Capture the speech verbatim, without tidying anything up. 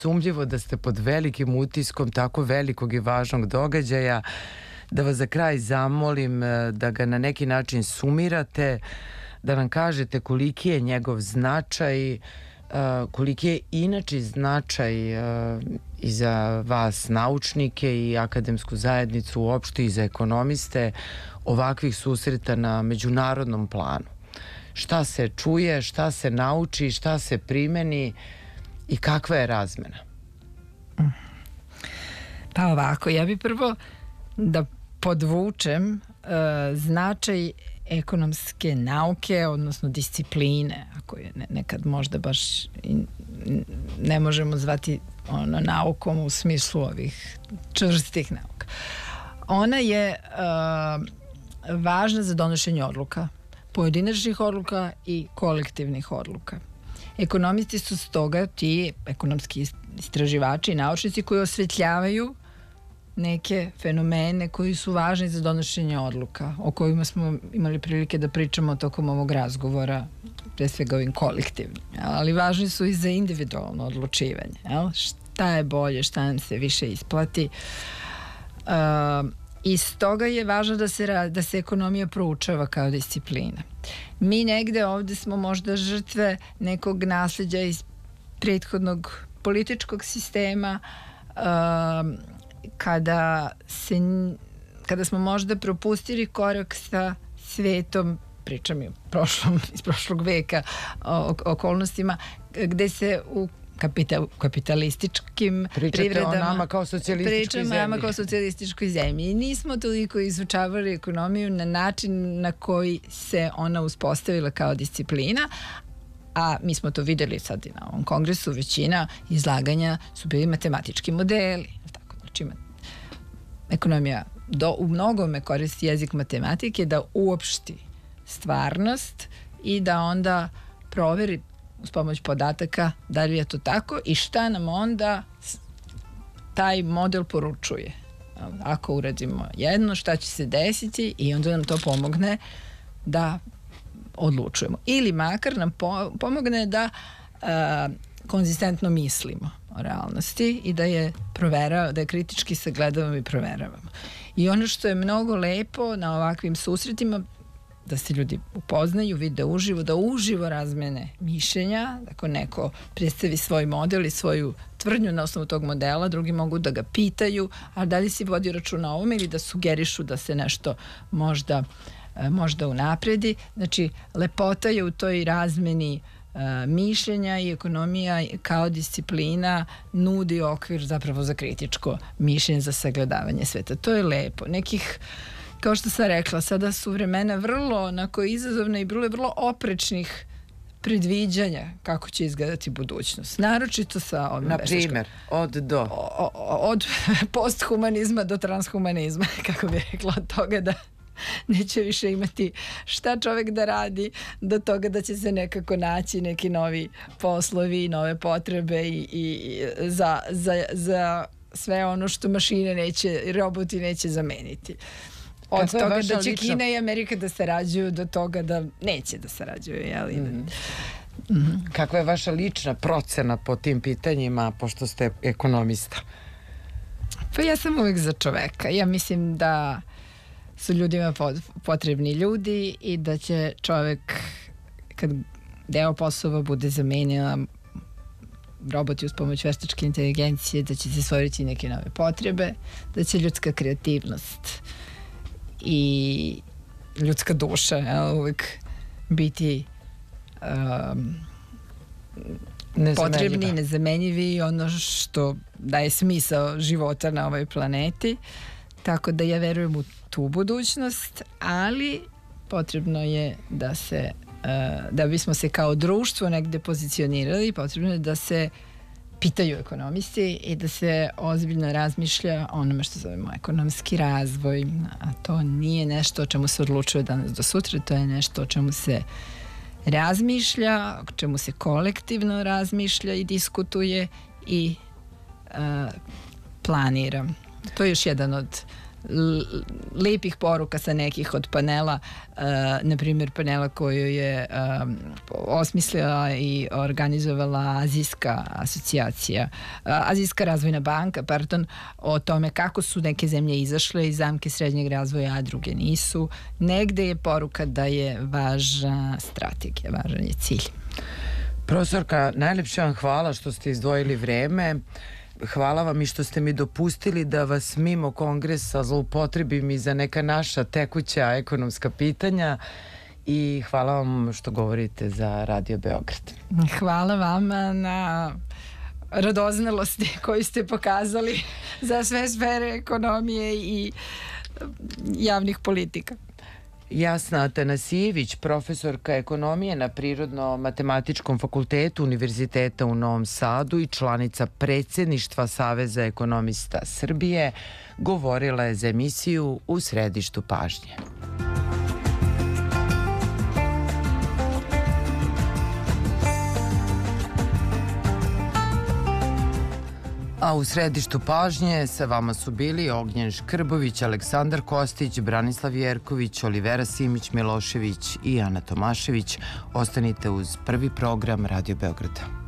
Sumljivo da ste pod velikim utiskom tako velikog i važnog događaja. Da vas za kraj zamolim da ga na neki način sumirate, da nam kažete koliki je njegov značaj, koliki je inače značaj i za vas naučnike i akademsku zajednicu uopšte i za ekonomiste ovakvih susreta na međunarodnom planu. Šta se čuje, šta se nauči, šta se primeni i kakva je razmena? Pa ovako, ja bi prvo da podvučem uh, značaj ekonomske nauke, odnosno discipline, ako je ne, nekad možda baš in, ne možemo zvati ono, naukom u smislu ovih čvrstih nauka. Ona je uh, važna za donošenje odluka, pojedinačnih odluka i kolektivnih odluka. Ekonomisti su stoga ti ekonomski istraživači i naučnici koji osvetljavaju neke fenomene koji su važni za donošenje odluka, o kojima smo imali prilike da pričamo tokom ovog razgovora, pre svega ovim kolektivnim, ali važni su i za individualno odlučivanje. Jel? Šta je bolje, šta nam se više isplati. Uh, I stoga je važno da se, da se ekonomija proučava kao disciplina. Mi negde ovde smo možda žrtve nekog nasleđa iz prethodnog političkog sistema, uh, kada se kada smo možda propustili korak sa svetom, pričam i prošlom, iz prošlog veka o, okolnostima, gde se u kapital, kapitalističkim Pričate privredama... Pričate o nama kao socijalističkoj Pričamo zemlji. o nama kao socijalističkoj zemlji. I nismo toliko izučavali ekonomiju na način na koji se ona uspostavila kao disciplina, a mi smo to videli sad i na ovom kongresu, većina izlaganja su bili matematički modeli. Tako, znači, ekonomija do, u mnogome koristi jezik matematike da uopšti stvarnost i da onda proveri uz pomoć podataka da li je to tako i šta nam onda taj model poručuje. Ako uradimo jedno, šta će se desiti i onda nam to pomogne da odlučujemo. Ili makar nam po, pomogne da a, konzistentno mislimo o realnosti i da je proveravamo, da je kritički sagledavamo i proveravamo. I ono što je mnogo lepo na ovakvim susretima, da se ljudi upoznaju, vide uživo, da uživo razmene mišljenja, ako neko predstavi svoj model i svoju tvrdnju na osnovu tog modela, drugi mogu da ga pitaju, a da li si vodi računa o ovome ili da sugerišu da se nešto možda, možda unapredi. Znači, lepota je u toj razmeni uh, mišljenja i ekonomija kao disciplina nudi okvir zapravo za kritičko mišljenje, za sagledavanje sveta. To je lepo. Nekih Kao što sam rekla, sada su vremena vrlo onako izazovna i bilo je vrlo oprečnih predviđanja kako će izgledati budućnost. Naročito sa ovim Na primjer, od do? O, o, od posthumanizma do transhumanizma, kako bih rekla, od toga da neće više imati šta čovek da radi, do toga da će se nekako naći neki novi poslovi, nove potrebe i, i za, za, za sve ono što mašine neće, roboti neće zameniti. Od Kako toga da će lična... Kina i Amerika da sarađuju do toga da neće da sarađuju. Jeli? Mm. Mm-hmm. Kakva je vaša lična procena po tim pitanjima, pošto ste ekonomista? Pa ja sam uvijek za čoveka. Ja mislim da su ljudima potrebni ljudi i da će čovek, kad deo poslova bude zamenila roboti uz pomoć veštačke inteligencije, da će se stvoriti neke nove potrebe, da će ljudska kreativnost i ljudska duša, jel, uvijek biti um, potrebni, nezamenjivi i ono što daje smisao života na ovoj planeti. Tako da ja verujem u tu budućnost, ali potrebno je da se uh, da bismo se kao društvo negde pozicionirali, potrebno je da se pitaju ekonomisti i da se ozbiljno razmišlja o onome što zovemo ekonomski razvoj, a to nije nešto o čemu se odlučuje danas do sutra, to je nešto o čemu se razmišlja, o čemu se kolektivno razmišlja i diskutuje i uh, planira. To je još jedan od lepih poruka sa nekih od panela, uh, na primjer panela koju je um, osmislila i organizovala Azijska asocijacija, uh, Azijska razvojna banka, pardon, o tome kako su neke zemlje izašle iz zamke srednjeg razvoja, a druge nisu. Negde je poruka da je važna strategija, važan je cilj. Profesorka, najlepše vam hvala što ste izdvojili vreme. Hvala vam i što ste mi dopustili da vas mimo kongresa zloupotrebim i za neka naša tekuća ekonomska pitanja i hvala vam što govorite za Radio Beograd. Hvala vama na radoznalosti koju ste pokazali za sve sfere ekonomije i javnih politika. Jasna Atanasijević, profesorka ekonomije na Prirodno-matematičkom fakultetu Univerziteta u Novom Sadu i članica predsjedništva Saveza ekonomista Srbije, govorila je za emisiju U središtu pažnje. A u središtu pažnje sa vama su bili Ognjen Škrbović, Aleksandar Kostić, Branislav Jerković, Olivera Simić, Milošević i Ana Tomašević. Ostanite uz prvi program Radio Beograda.